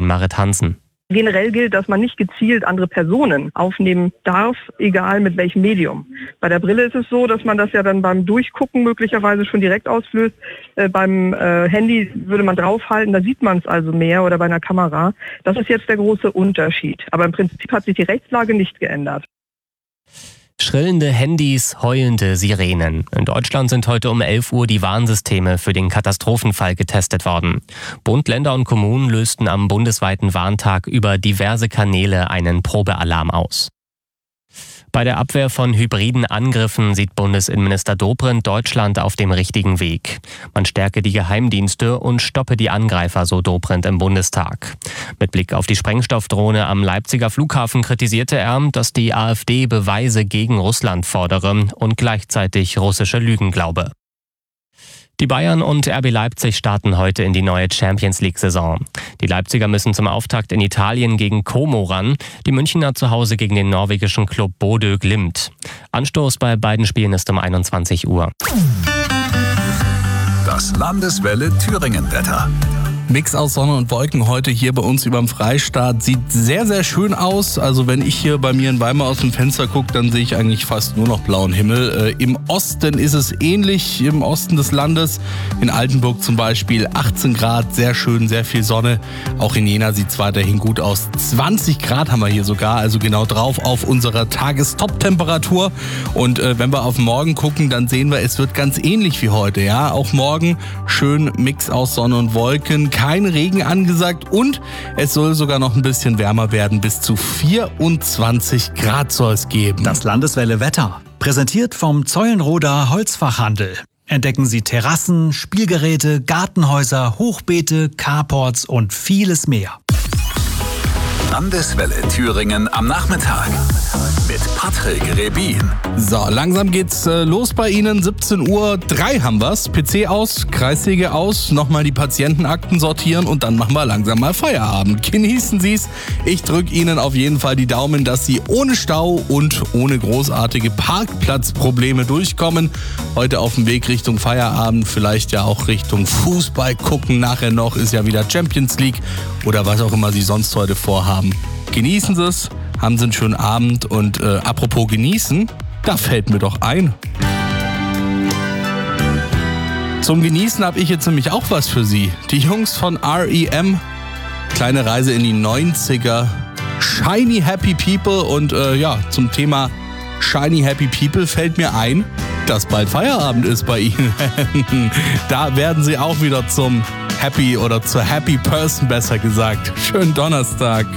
Marit Hansen. Generell gilt, dass man nicht gezielt andere Personen aufnehmen darf, egal mit welchem Medium. Bei der Brille ist es so, dass man das ja dann beim Durchgucken möglicherweise schon direkt auslöst. Beim Handy würde man draufhalten, da sieht man es also mehr, oder bei einer Kamera. Das ist jetzt der große Unterschied. Aber im Prinzip hat sich die Rechtslage nicht geändert. Schrillende Handys, heulende Sirenen. In Deutschland sind heute um 11 Uhr die Warnsysteme für den Katastrophenfall getestet worden. Bund, Länder und Kommunen lösten am bundesweiten Warntag über diverse Kanäle einen Probealarm aus. Bei der Abwehr von hybriden Angriffen sieht Bundesinnenminister Dobrindt Deutschland auf dem richtigen Weg. Man stärke die Geheimdienste und stoppe die Angreifer, so Dobrindt im Bundestag. Mit Blick auf die Sprengstoffdrohne am Leipziger Flughafen kritisierte er, dass die AfD Beweise gegen Russland fordere und gleichzeitig russische Lügen glaube. Die Bayern und RB Leipzig starten heute in die neue Champions-League-Saison. Die Leipziger müssen zum Auftakt in Italien gegen Como ran, die Münchner zu Hause gegen den norwegischen Club Bodø Glimt. Anstoß bei beiden Spielen ist um 21 Uhr. Das Landeswelle Thüringen-Wetter. Mix aus Sonne und Wolken heute hier bei uns überm Freistaat. Sieht sehr, sehr schön aus. Also wenn ich hier bei mir in Weimar aus dem Fenster gucke, dann sehe ich eigentlich fast nur noch blauen Himmel. Im Osten ist es ähnlich, im Osten des Landes. In Altenburg zum Beispiel 18 Grad, sehr schön, sehr viel Sonne. Auch in Jena sieht es weiterhin gut aus. 20 Grad haben wir hier sogar, also genau drauf auf unserer Tagestop-Temperatur. Und wenn wir auf morgen gucken, dann sehen wir, es wird ganz ähnlich wie heute. Ja, auch morgen schön Mix aus Sonne und Wolken. Kein Regen angesagt und es soll sogar noch ein bisschen wärmer werden. Bis zu 24 Grad soll es geben. Das Landeswelle Wetter. Präsentiert vom Zeulenroda Holzfachhandel. Entdecken Sie Terrassen, Spielgeräte, Gartenhäuser, Hochbeete, Carports und vieles mehr. Landeswelle Thüringen am Nachmittag mit Patrick Rebin. So, langsam geht's los bei Ihnen. 17:03 Uhr haben wir's. PC aus, Kreissäge aus, nochmal die Patientenakten sortieren und dann machen wir langsam mal Feierabend. Genießen Sie's. Ich drücke Ihnen auf jeden Fall die Daumen, dass Sie ohne Stau und ohne großartige Parkplatzprobleme durchkommen. Heute auf dem Weg Richtung Feierabend, vielleicht ja auch Richtung Fußball gucken. Nachher noch ist ja wieder Champions League oder was auch immer Sie sonst heute vorhaben. Genießen Sie es, haben Sie einen schönen Abend und apropos genießen, da fällt mir doch ein. Zum Genießen habe ich jetzt nämlich auch was für Sie. Die Jungs von R.E.M., kleine Reise in die 90er, Shiny Happy People und zum Thema Shiny Happy People fällt mir ein, dass bald Feierabend ist bei Ihnen. Da werden Sie auch wieder zum Happy oder zur Happy Person besser gesagt. Schönen Donnerstag.